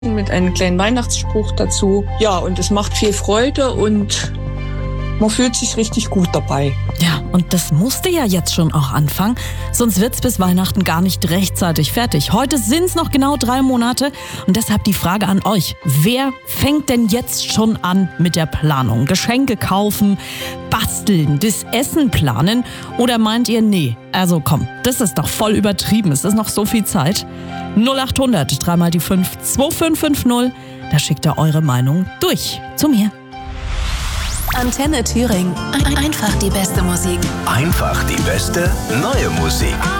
mit einem kleinen Weihnachtsspruch dazu. Ja, und es macht viel Freude und man fühlt sich richtig gut dabei. Ja, und das musste ja jetzt schon auch anfangen, sonst wird's bis Weihnachten gar nicht rechtzeitig fertig. Heute sind's noch genau 3 Monate und deshalb die Frage an euch. Wer fängt denn jetzt schon an mit der Planung? Geschenke kaufen, basteln, das Essen planen? Oder meint ihr, nee, also komm, das ist doch voll übertrieben, es ist noch so viel Zeit. 0800 3 mal die 5 2550, da schickt ihr eure Meinung durch zu mir. Antenne Thüringen. Einfach die beste Musik. Einfach die beste neue Musik.